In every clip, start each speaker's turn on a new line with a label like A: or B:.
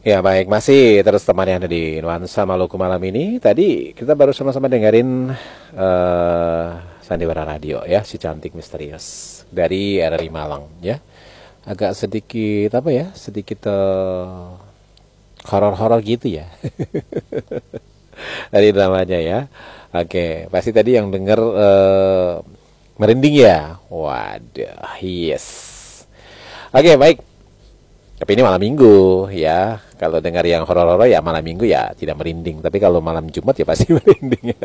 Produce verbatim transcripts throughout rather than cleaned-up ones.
A: Ya baik, masih terus temani Anda di Nuansa Maluku malam ini. Tadi kita baru sama-sama dengerin uh, Sandiwara Radio ya, si cantik misterius dari R R I Malang ya. Agak sedikit apa ya, sedikit uh, horor-horor gitu ya. Dari namanya ya. Oke, pasti tadi yang denger uh, merinding ya. Waduh, yes. Oke, baik. Tapi ini malam minggu ya. Kalau dengar yang horor-horor ya malam minggu ya tidak merinding. Tapi kalau malam Jumat ya pasti merinding.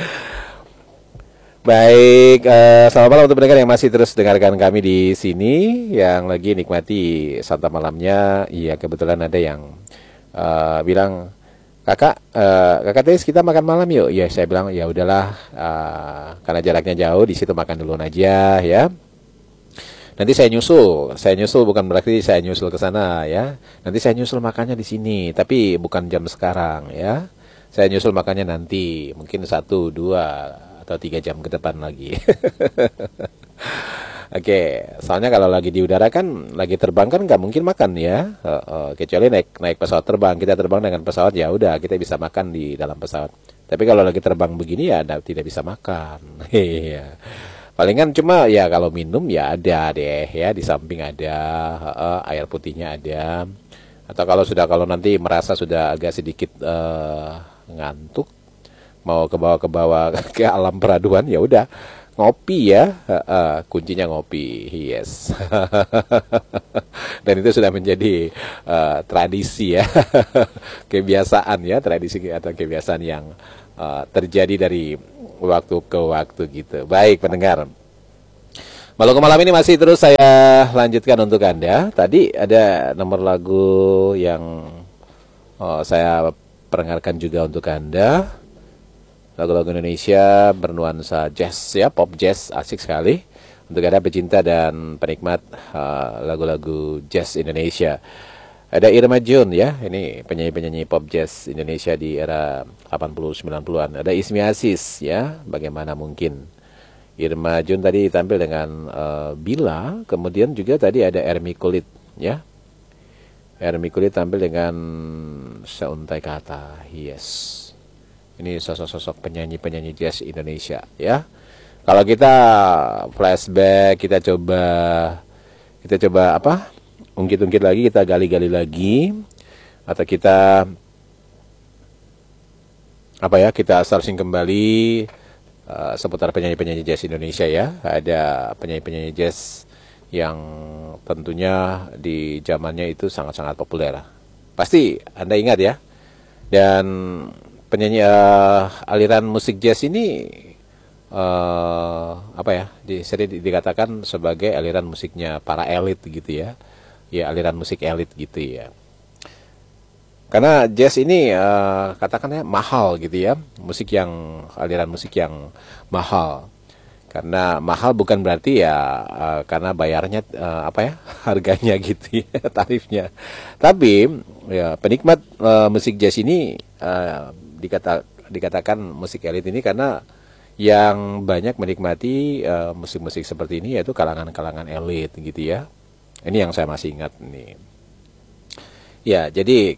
A: Baik, uh, selamat malam untuk pendengar yang masih terus dengarkan kami di sini, yang lagi nikmati santap malamnya. Iya, kebetulan ada yang uh, bilang, kakak, uh, kakak Tis kita makan malam yuk. Ya saya bilang ya udahlah, uh, karena jaraknya jauh di situ makan dulu aja ya. Nanti saya nyusul, saya nyusul bukan berarti saya nyusul ke sana ya. Nanti saya nyusul makannya di sini, tapi bukan jam sekarang ya. Saya nyusul makannya nanti, mungkin satu, dua, atau tiga jam ke depan lagi. Oke, soalnya kalau lagi di udara kan, lagi terbang kan nggak mungkin makan ya. Uh, uh, kecuali naik naik pesawat terbang, kita terbang dengan pesawat ya udah kita bisa makan di dalam pesawat. Tapi kalau lagi terbang begini ya tidak bisa makan. Iya. Palingan cuma ya kalau minum ya ada deh ya, di samping ada uh, air putihnya ada. Atau kalau sudah kalau nanti merasa sudah agak sedikit uh, ngantuk, mau ke bawah ke bawah ke alam peraduan ya udah ngopi ya, uh, uh, kuncinya ngopi, yes. Dan itu sudah menjadi uh, tradisi ya, kebiasaan ya, tradisi atau kebiasaan yang uh, terjadi dari waktu ke waktu gitu. Baik pendengar, Maluku malam ini masih terus saya lanjutkan untuk Anda. Tadi ada nomor lagu yang oh, saya perdengarkan juga untuk Anda. Lagu-lagu Indonesia bernuansa jazz ya, pop jazz, asik sekali. Untuk Anda pecinta dan penikmat uh, lagu-lagu jazz Indonesia. Ada Irma Jun ya, ini penyanyi-penyanyi pop jazz Indonesia di era delapan puluh sembilan puluhan. Ada Ismi Aziz ya, bagaimana mungkin. Irma Jun tadi tampil dengan uh, Bila, kemudian juga tadi ada Ermi Kulit ya. Ermi Kulit tampil dengan Seuntai Kata, yes. Ini sosok-sosok penyanyi-penyanyi jazz Indonesia ya. Kalau kita flashback, kita coba kita coba apa? Ungkit-ungkit lagi, kita gali-gali lagi, atau kita apa ya, kita searching kembali uh, seputar penyanyi-penyanyi jazz Indonesia ya. Ada penyanyi-penyanyi jazz yang tentunya di zamannya itu sangat-sangat populer. Pasti Anda ingat ya. Dan penyanyi uh, aliran musik jazz ini uh, apa ya, di, sering dikatakan sebagai aliran musiknya para elit gitu ya. Ya, aliran musik elit gitu ya. Karena jazz ini uh, katakannya mahal gitu ya, musik yang aliran musik yang mahal. Karena mahal bukan berarti ya uh, karena bayarnya uh, apa ya, harganya gitu ya, tarifnya. Tapi ya penikmat uh, musik jazz ini uh, dikata dikatakan musik elit ini karena yang banyak menikmati uh, musik-musik seperti ini yaitu kalangan-kalangan elit gitu ya. Ini yang saya masih ingat nih. Ya, jadi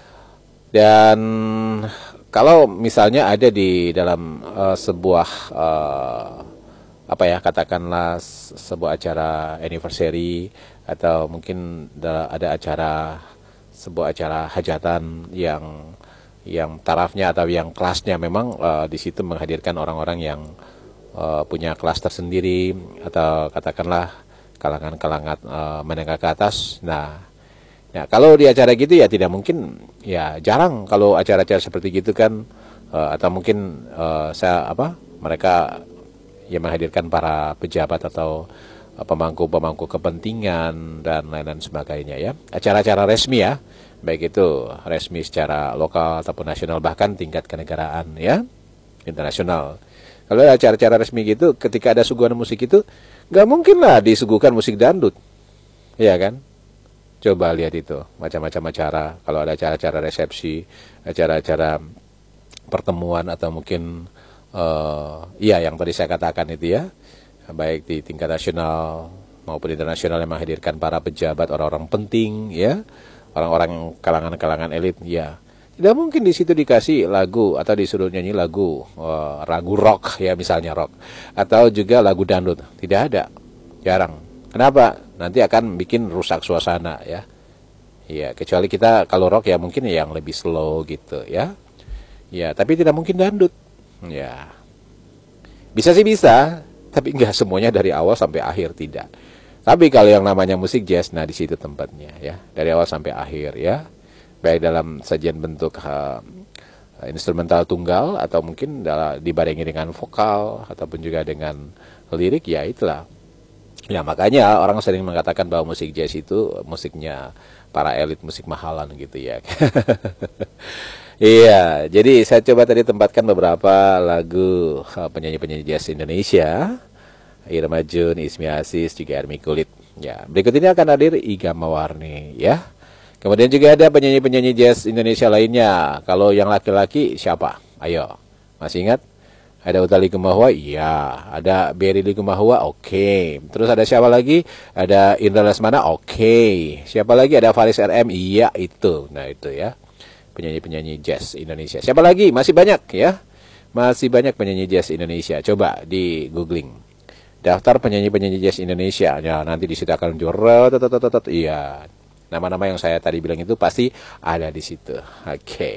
A: dan kalau misalnya ada di dalam uh, sebuah uh, apa ya, katakanlah sebuah acara anniversary atau mungkin ada acara sebuah acara hajatan yang yang tarafnya atau yang kelasnya memang uh, di situ menghadirkan orang-orang yang uh, punya kelas tersendiri atau katakanlah kalangan-kalangan uh, menengah ke atas. Nah, ya kalau di acara gitu ya tidak mungkin, ya jarang kalau acara-acara seperti gitu kan, uh, atau mungkin uh, saya apa mereka yang menghadirkan para pejabat atau uh, pemangku-pemangku kepentingan dan lain-lain sebagainya ya. Acara-acara resmi ya, baik itu resmi secara lokal ataupun nasional, bahkan tingkat kenegaraan ya, internasional. Kalau ada acara-acara resmi gitu, ketika ada suguhan musik itu, nggak mungkin lah disuguhkan musik dangdut, ya kan? Coba lihat itu, macam-macam acara. Kalau ada acara-acara resepsi, acara-acara pertemuan atau mungkin, uh, iya yang tadi saya katakan itu ya, baik di tingkat nasional maupun internasional yang menghadirkan para pejabat, orang-orang penting, ya, orang-orang kalangan-kalangan elit, ya tidak mungkin di situ dikasih lagu atau disuruh nyanyi lagu uh, lagu rock ya, misalnya rock atau juga lagu dangdut. Tidak ada, jarang. Kenapa? Nanti akan bikin rusak suasana ya. Ya, kecuali kita kalau rock ya mungkin yang lebih slow gitu ya. Ya, tapi tidak mungkin dangdut. Ya. Bisa sih bisa, tapi enggak semuanya dari awal sampai akhir, tidak. Tapi kalau yang namanya musik jazz, nah di situ tempatnya ya, dari awal sampai akhir ya. Baik dalam sajian bentuk uh, instrumental tunggal atau mungkin dibarengi dengan vokal ataupun juga dengan lirik, ya itulah. Ya makanya orang sering mengatakan bahwa musik jazz itu musiknya para elit, musik mahalan gitu ya. Iya, jadi saya coba tadi tempatkan beberapa lagu penyanyi-penyanyi jazz Indonesia, Irma Jun, Ismi Aziz, juga Ermi Kulit. Ya, berikut ini akan hadir Iga Mawarni ya. Kemudian juga ada penyanyi-penyanyi jazz Indonesia lainnya. Kalau yang laki-laki siapa? Ayo, masih ingat? Ada Utha Likumahua, iya. Ada Berry Likumahua, oke. Okay. Terus ada siapa lagi? Ada Indra Lesmana, oke. Okay. Siapa lagi? Ada Faris R M, iya itu. Nah itu ya, penyanyi-penyanyi jazz Indonesia. Siapa lagi? Masih banyak ya. Masih banyak penyanyi jazz Indonesia. Coba di googling daftar penyanyi-penyanyi jazz Indonesia. Ya, nanti di situ akan juara. Iya. Nama-nama yang saya tadi bilang itu pasti ada di situ. Oke. Okay.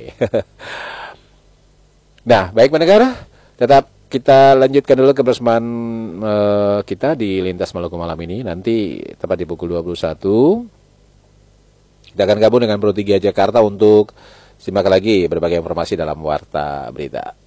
A: Nah, baik pendengar. Tetap kita lanjutkan dulu kebersamaan uh, kita di Lintas Maluku malam ini. Nanti tepat di pukul dua puluh satu kita akan gabung dengan Pro tiga Jakarta untuk simak lagi berbagai informasi dalam Warta Berita.